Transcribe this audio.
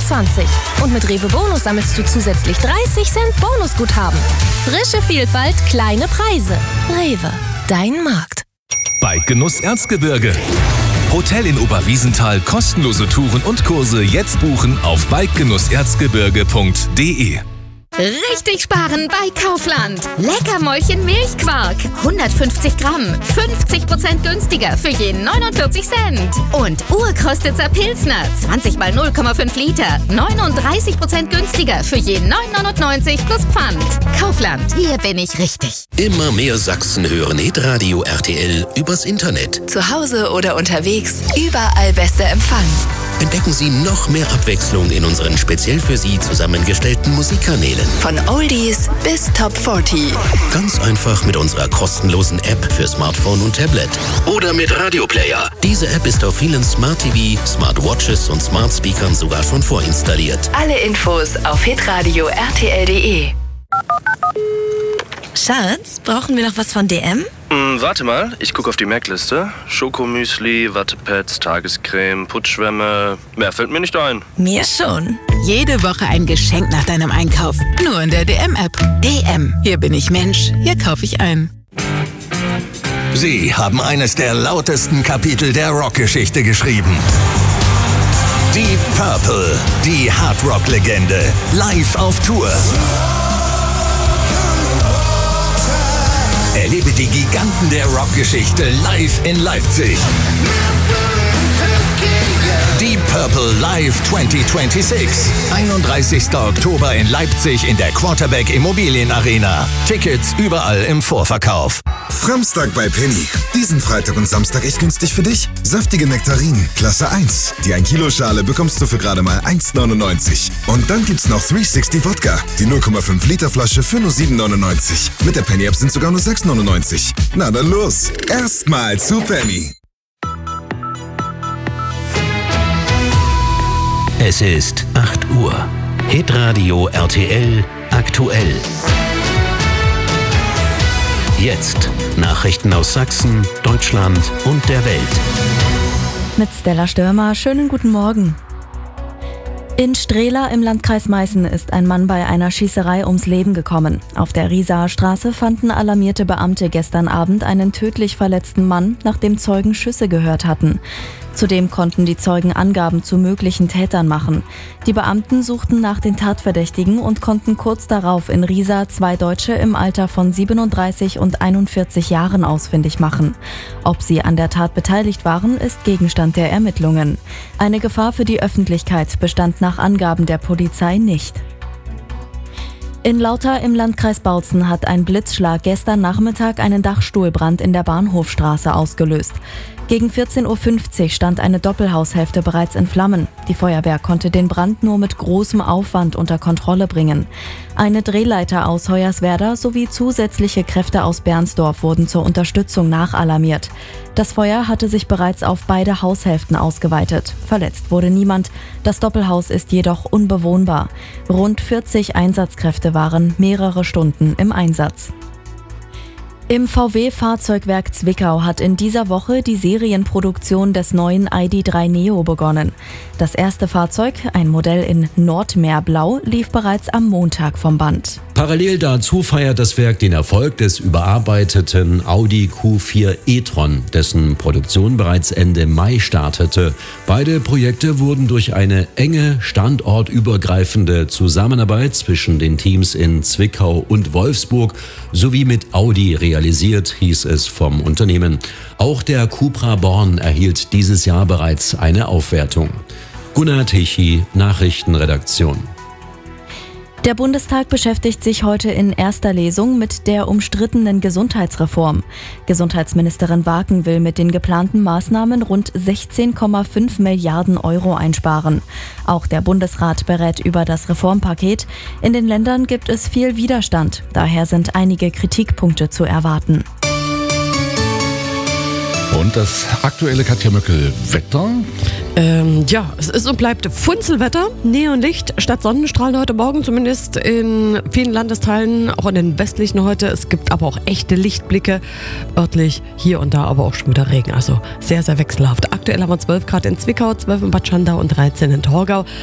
25. Und mit Rewe Bonus sammelst du zusätzlich 30 Cent Bonusguthaben. Frische Vielfalt, kleine Preise. Rewe, dein Markt. Bike-Genuss Erzgebirge. Hotel in Oberwiesenthal, kostenlose Touren und Kurse jetzt buchen auf bikegenusserzgebirge.de. Richtig sparen bei Kaufland. Leckermäulchen Milchquark. 150 Gramm. 50% günstiger für je 49 Cent. Und Urkostitzer Pilsner. 20 mal 0,5 Liter. 39% günstiger für je 9,99 plus Pfand. Kaufland. Hier bin ich richtig. Immer mehr Sachsen hören Hitradio RTL übers Internet. Zu Hause oder unterwegs. Überall bester Empfang. Entdecken Sie noch mehr Abwechslung in unseren speziell für Sie zusammengestellten Musikkanälen. Von Oldies bis Top 40. Ganz einfach mit unserer kostenlosen App für Smartphone und Tablet. Oder mit Radioplayer. Diese App ist auf vielen Smart TV, Smartwatches und Smart Speakern sogar schon vorinstalliert. Alle Infos auf hitradio rtl.de. Schatz, brauchen wir noch was von DM? Warte mal, ich gucke auf die Merkliste. Schokomüsli, Wattepads, Tagescreme, Putzschwämme. Mehr fällt mir nicht ein. Mir schon. Jede Woche ein Geschenk nach deinem Einkauf. Nur in der DM-App. DM. Hier bin ich Mensch. Hier kaufe ich ein. Sie haben eines der lautesten Kapitel der Rockgeschichte geschrieben. Die Purple, die Hardrock-Legende, live auf Tour. Erlebe die Giganten der Rockgeschichte live in Leipzig. Die Purple Live 2026. 31. Oktober in Leipzig in der Quarterback Immobilien Arena. Tickets überall im Vorverkauf. Framstag bei Penny. Diesen Freitag und Samstag echt günstig für dich. Saftige Nektarinen, Klasse 1. Die 1 Kilo Schale bekommst du für gerade mal 1,99. Und dann gibt's noch 360 Wodka. Die 0,5 Liter Flasche für nur 7,99. Mit der Penny App sind sogar nur 6,99. Na dann los. Erstmal zu Penny. Es ist 8 Uhr. Hitradio RTL aktuell. Jetzt Nachrichten aus Sachsen, Deutschland und der Welt. Mit Stella Stürmer, schönen guten Morgen. In Strehla im Landkreis Meißen ist ein Mann bei einer Schießerei ums Leben gekommen. Auf der Riesaer Straße fanden alarmierte Beamte gestern Abend einen tödlich verletzten Mann, nachdem Zeugen Schüsse gehört hatten. Zudem konnten die Zeugen Angaben zu möglichen Tätern machen. Die Beamten suchten nach den Tatverdächtigen und konnten kurz darauf in Riesa 2 Deutsche im Alter von 37 und 41 Jahren ausfindig machen. Ob sie an der Tat beteiligt waren, ist Gegenstand der Ermittlungen. Eine Gefahr für die Öffentlichkeit bestand nach Angaben der Polizei nicht. In Lauter im Landkreis Bautzen hat ein Blitzschlag gestern Nachmittag einen Dachstuhlbrand in der Bahnhofstraße ausgelöst. Gegen 14.50 Uhr stand eine Doppelhaushälfte bereits in Flammen. Die Feuerwehr konnte den Brand nur mit großem Aufwand unter Kontrolle bringen. Eine Drehleiter aus Hoyerswerda sowie zusätzliche Kräfte aus Bernsdorf wurden zur Unterstützung nachalarmiert. Das Feuer hatte sich bereits auf beide Haushälften ausgeweitet. Verletzt wurde niemand. Das Doppelhaus ist jedoch unbewohnbar. Rund 40 Einsatzkräfte waren mehrere Stunden im Einsatz. Im VW-Fahrzeugwerk Zwickau hat in dieser Woche die Serienproduktion des neuen ID.3 Neo begonnen. Das erste Fahrzeug, ein Modell in Nordmeerblau, lief bereits am Montag vom Band. Parallel dazu feiert das Werk den Erfolg des überarbeiteten Audi Q4 e-tron, dessen Produktion bereits Ende Mai startete. Beide Projekte wurden durch eine enge, standortübergreifende Zusammenarbeit zwischen den Teams in Zwickau und Wolfsburg sowie mit Audi realisiert, hieß es vom Unternehmen. Auch der Cupra Born erhielt dieses Jahr bereits eine Aufwertung. Gunnar Tichy, Nachrichtenredaktion. Der Bundestag beschäftigt sich heute in erster Lesung mit der umstrittenen Gesundheitsreform. Gesundheitsministerin Waken will mit den geplanten Maßnahmen rund 16,5 Milliarden Euro einsparen. Auch der Bundesrat berät über das Reformpaket. In den Ländern gibt es viel Widerstand. Daher sind einige Kritikpunkte zu erwarten. Und das aktuelle Katja Möckel-Wetter? Ja, es ist und bleibt Funzelwetter, Neonlicht statt Sonnenstrahlen heute Morgen, zumindest in vielen Landesteilen, auch in den westlichen heute. Es gibt aber auch echte Lichtblicke, örtlich hier und da aber auch schon wieder Regen, also sehr, sehr wechselhaft. Aktuell haben wir 12 Grad in Zwickau, 12 in Bad Schandau und 13 in Torgau.